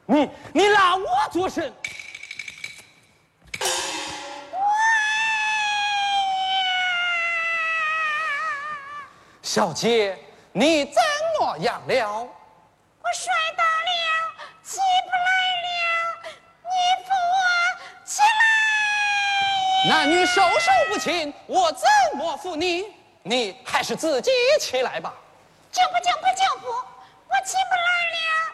你拉我做甚？小姐，你怎么样了？ 我摔倒了，起不来了，你扶我起来。 男女授受不亲，我怎么扶你？你还是自己起来吧。 就不，我起不来了。